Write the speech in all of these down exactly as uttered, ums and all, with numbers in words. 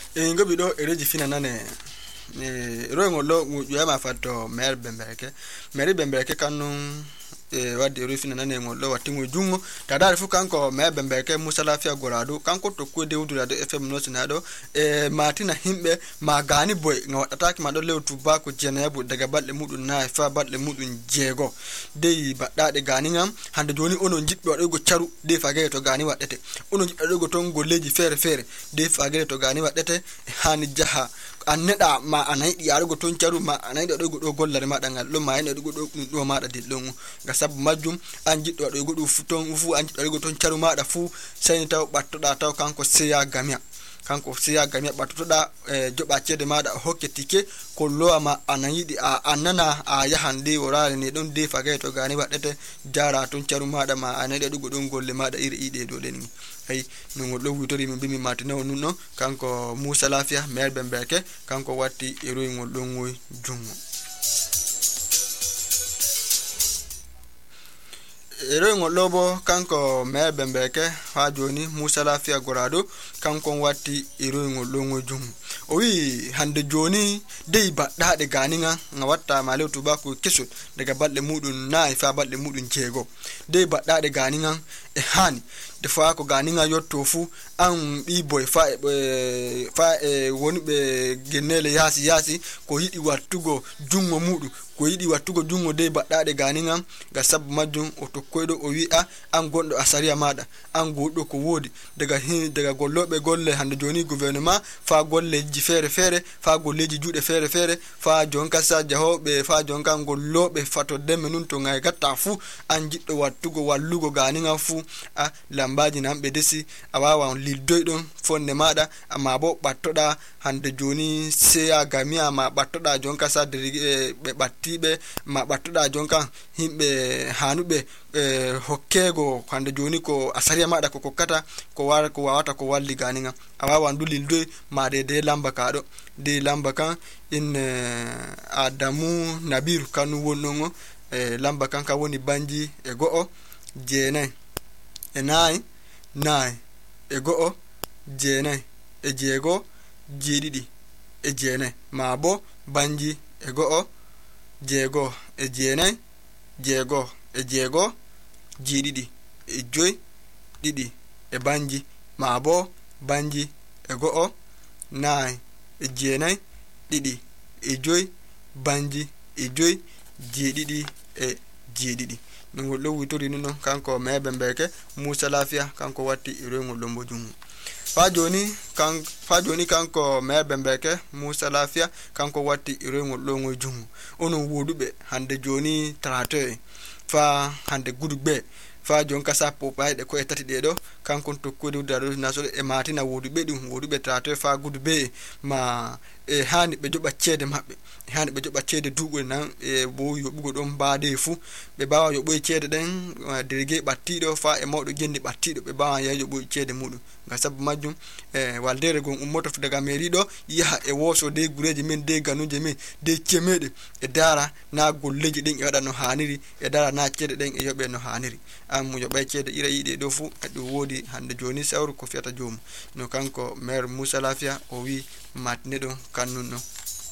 e ngobi do ereji fina nane e ro ngolo yo ma fatto mer bembereke meri bembereke kanu e wadi ro fina nane ngolo watingo jungo tadari fu kanko me bembereke Musa Lafiya Gorado kanko to ko de udura de F M no sinado e matina himbe magani boy nga attack ma do lewtu ba ko jenebu daga balde mudun na fa balde mudun jego dey baddade gani ngam hande joni onon jibbe wado go charu de fagere to gani wadete onon jibbe go ton golleji fere fere de fagere to gani wadete hani jaha anneda ma anaydi yarugo ton charu ma anaydi do go do gollare ma dangal do ma ene do go do do ma da dillon ga sabu majjum an jiddo do go do futon fu an jiddo go ton charu ma da fu sai taw battoda taw kanko seya gamia kanko seya gamia battoda e joba cede ma da hokketike ko loa ma anaydi a annana a yahande worare ne don de fagay to gani wadete jara ton charu ma da ma anaydi do go don golle ma da iri ide do den hay no ngol witori mi bimi matino nunno kanko Musa Lafiya mer bembereke kanko watti ero ngol don ngoy jungo ero ngol lobo kanko mer bembereke ha joni Musa Lafiya Gorado kanko watti ero ngol don ngoy jungo o wi hande joni dey baddade ganinga nga watta malew ba ko kesut daga balde mudun na fa balde mudun jego dey baddade ganinga e hani defa ko ganinga yotto fu an bi boy fa e fa e woni be genele yasi yasi ko yidi wattugo jungo mudu ko yidi wattugo jungo de baddade ganinga ga sabu majjum o to koydo o wi'a an gondo asariya mada an godo ko wodi daga hin daga gollobe golle hande joni gouvernement fa golle ji fere fere fa golleji juude fere fere fa jonka sa jahobe fa jonka gollobe fato demme nun to ngay gatta fu an jiddo wattugo wallugo ganinga fu a lambaji nambe desi awawa liddoy don fonne mada amma bo battoda hande joni seya gamia ma battoda jonka sa de be battibe ma battoda jonka himbe hanube e hokkego hande joni ko asariya mada ko kokkata ko war ko wawata ko walli ganinga awawa ndulil doy ma de de lamba kado de lamba kan in Adamu Nabiru kanu wonnongo e lamba kan ka woni banji e go'o jeenay e nay nay e go'o jeenay e jeego jeedidi e jeenay ma bo banji e go'o jeego e jeenay jeego e jeego jeedidi e joy didi e banji ma bo banji e go'o nay e jeenay didi e joy banji e joy jeedidi e jeedidi ngol lo witori non kanko mebe mbeke Musa Lafiya kanko watti irengol lombo jungu fa joni kan fa joni kanko mebe mbeke Musa Lafiya kanko watti irengol longo jungu onon wodube hande joni tracteur fa hande gudube fa jonka sappo bayde ko etati dedo kanko to kodi daro nasol e matina wodube dum wodube tracteur fa gudube ma e hani be joba cede mabbe hani be joba cede dugo nan e bo yobugo don baade fu be bawa yobo cede den derege battido fa e mawdo gendi battido be bawa ya yobo cede mudum ga sabu majjum e waldere gon ummoto fu daga meri do yaha e woso de gureji men de ganuje men de cemede e dara na golleji den e wada no haniri e dara na cede den e yobe no haniri am yoba cede ira yide do fu e do wodi hande joni sawru ko fiata jom no kanko maire Musa Lafiya o wi matne do kannuno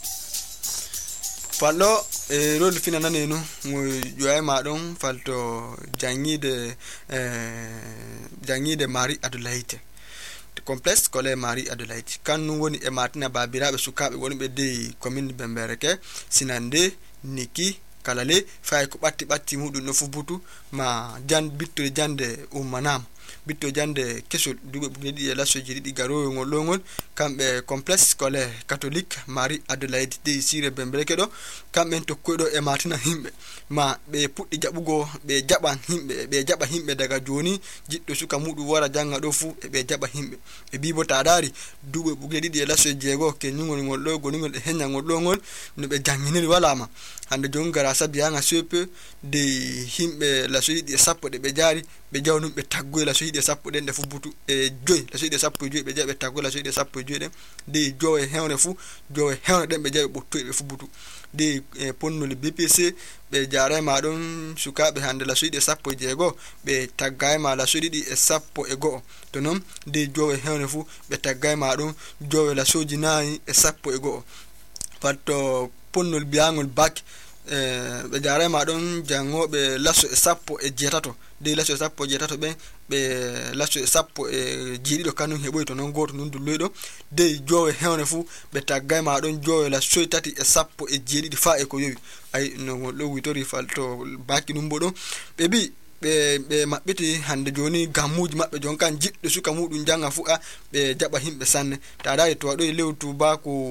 fallo e rol fina naneno mo yoy ma don falto jangide eh jangide Mari Adulaite complexe scolaire Mari Adulaite kannu woni e matina babirabe sukabe woni be de commune Bembereke Sinande Niki Kalale fay ko batti batti mudun no fubutu ma jan bitto jande ummanam bitto jande kesol dube bugedi la sojiri di garo ngol longol kambe complexe scolaire catholique Mari Adelaide de sire Bembereke do kambe to kodo e matina himbe ma be puddi jabugo be jaban himbe be jaba himbe daga joni jiddo suka mudu wara janga do fu e be jaba himbe e bibo tadari dube bugedi di la sojego ke nyungol ngol logo ngol e henya ngol longol no be janginiri wala ma hande jongara sabianga sepe de himbe la sojidi sappo de be jari be jawnum be taggo la sojidi sappo den de fu butu e joy la sojidi sappo joy be jabe taggo la sojidi sappo joy den de jowe hewne fu jowe hewne den be jabe botto be fu butu de e ponnol B P C ɓe jaray ma ɗon sukaɓe hande la suuɗi sappo e jeego ɓe taggay ma la suuɗi ɗi e sappo e go'o to non de jowe hewne fu ɓe taggay ma ɗon jowe la soji nayi e sappo e go'o patto ponnol biyangol bac ɓe jaray ma ɗon jangoɓe lasso e sappo e jeetato de lasso e sappo e jeetato ɓe ɓe lasso e sappo e jeeɗiɗo kanum heɓoy to non goto non dulloyɗo de jowe hewne fu ɓe taggay ma ɗon jowe la soy tati e sappo e jeeɗiɗi fa e ko yowi ay no ɗo witori falto baki ɗum bo ɗon ɓe bi ɓe ɓe maɓɓiti hande joni gammuji maɓɓe jon kan jiɗɗo suka muɗum janga fu a ɓe jaɓa himɓe sanne ta dayi to waɗoy lewtu bako